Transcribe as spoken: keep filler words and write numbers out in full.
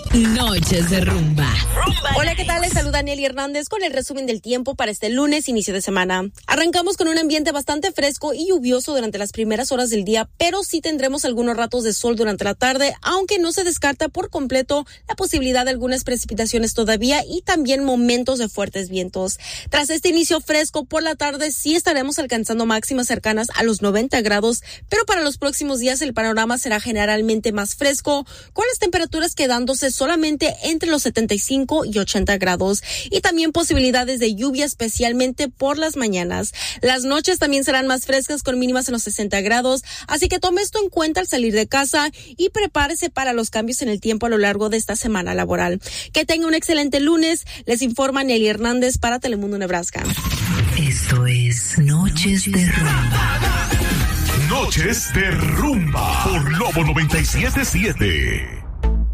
Noches de rumba. Hola, ¿qué tal? Les saluda Nelly Hernández con el resumen del tiempo para este lunes, inicio de semana. Arrancamos con un ambiente bastante fresco y lluvioso durante las primeras horas del día, pero sí tendremos algunos ratos de sol durante la tarde, aunque no se descarta por completo la posibilidad de algunas precipitaciones todavía y también momentos de fuertes vientos. Tras este inicio fresco por la tarde, sí estaremos alcanzando máximas cercanas a los noventa grados, pero para los próximos días el panorama será generalmente más fresco, con las temperaturas quedándose solamente entre los setenta y cinco y ochenta grados y también posibilidades de lluvia especialmente por las mañanas. Las noches también serán más frescas con mínimas en los sesenta grados, así que tome esto en cuenta al salir de casa y prepárese para los cambios en el tiempo a lo largo de esta semana laboral. Que tenga un excelente lunes. Les informa Nelly Hernández para Telemundo Nebraska. Esto es Noches de Rumba. Noches de Rumba por Lobo noventa y siete punto siete.